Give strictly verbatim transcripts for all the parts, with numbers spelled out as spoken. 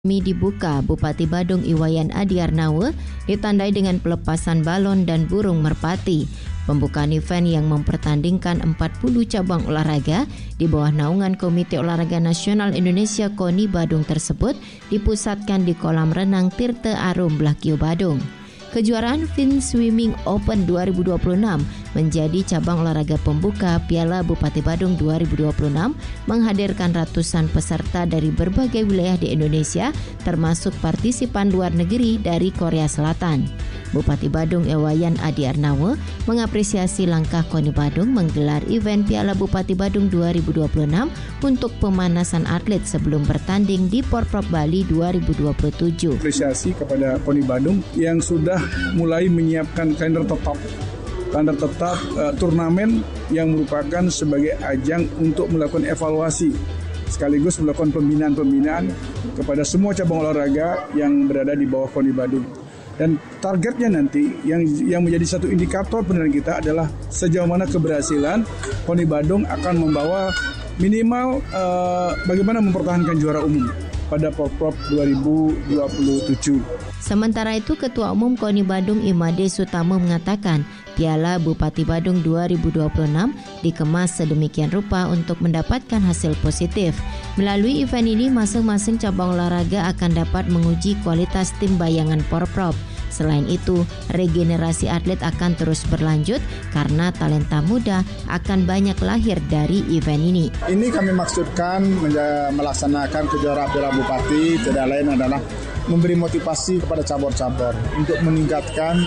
Mi dibuka, Bupati Badung Iwayan Adiarnawa ditandai dengan pelepasan balon dan burung merpati. Pembukaan event yang mempertandingkan empat puluh cabang olahraga di bawah naungan Komite Olahraga Nasional Indonesia KONI Badung tersebut dipusatkan di kolam renang Tirta Arum Blakio Badung. Kejuaraan Fin Swimming Open dua ribu dua puluh enam menjadi cabang olahraga pembuka Piala Bupati Badung dua ribu dua puluh enam, menghadirkan ratusan peserta dari berbagai wilayah di Indonesia, termasuk partisipan luar negeri dari Korea Selatan. Bupati Badung Iwayan Adiarnawa mengapresiasi langkah KONI Badung menggelar event Piala Bupati Badung dua ribu dua puluh enam untuk pemanasan atlet sebelum bertanding di Porprov Bali dua ribu dua puluh tujuh. Apresiasi kepada KONI Badung yang sudah mulai menyiapkan kalender tetap kalender tetap uh, turnamen yang merupakan sebagai ajang untuk melakukan evaluasi sekaligus melakukan pembinaan-pembinaan kepada semua cabang olahraga yang berada di bawah KONI Badung. Dan targetnya nanti yang yang menjadi satu indikator penilaian kita adalah sejauh mana keberhasilan KONI Badung akan membawa minimal uh, bagaimana mempertahankan juara umum pada Porprov dua ribu dua puluh tujuh. Sementara itu, Ketua Umum KONI Badung Imade Sutamo mengatakan Piala Bupati Badung dua ribu dua puluh enam dikemas sedemikian rupa untuk mendapatkan hasil positif. Melalui event ini, masing-masing cabang olahraga akan dapat menguji kualitas tim bayangan Porprov. Selain itu, regenerasi atlet akan terus berlanjut karena talenta muda akan banyak lahir dari event ini. Ini kami maksudkan melaksanakan kejuaraan Piala Bupati tidak lain adalah memberi motivasi kepada cabur-cabur untuk meningkatkan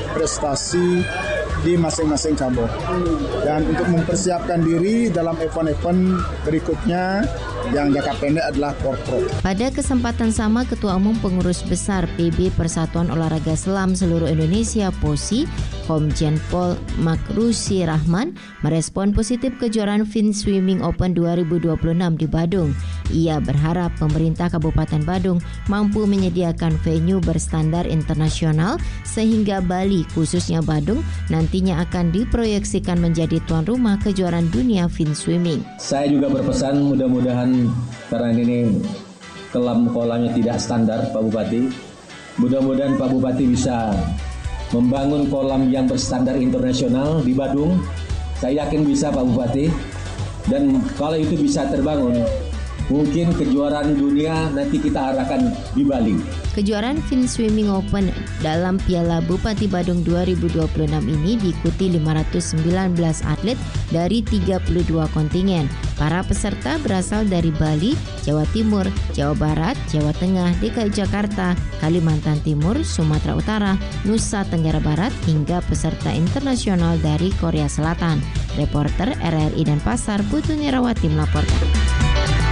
prestasi di masing-masing cabur dan untuk mempersiapkan diri dalam event-event berikutnya yang jangka pendek adalah Porprov. Pada kesempatan sama, Ketua Umum Pengurus Besar P B Persatuan Olahraga Selam Seluruh Indonesia (P O S I), Komjen Pol Makrusi Rahman, merespon positif kejuaraan Fin Swimming Open dua ribu dua puluh enam di Badung. Ia berharap pemerintah Kabupaten Badung mampu menyediakan venue berstandar internasional sehingga Bali, khususnya Badung, nantinya akan diproyeksikan menjadi tuan rumah kejuaraan dunia Fin Swimming. Saya juga berpesan mudah-mudahan karena ini kolam-kolamnya tidak standar Pak Bupati, mudah-mudahan Pak Bupati bisa membangun kolam yang berstandar internasional di Badung. Saya yakin bisa Pak Bupati, dan kalau itu bisa terbangun, mungkin kejuaraan dunia nanti kita arahkan di Bali. Kejuaraan Fin Swimming Open dalam Piala Bupati Badung dua ribu dua puluh enam ini diikuti lima ratus sembilan belas atlet dari tiga puluh dua kontingen. Para peserta berasal dari Bali, Jawa Timur, Jawa Barat, Jawa Tengah, D K I Jakarta, Kalimantan Timur, Sumatera Utara, Nusa Tenggara Barat, hingga peserta internasional dari Korea Selatan. Reporter R R I Denpasar, Putu Nirawati melaporkan.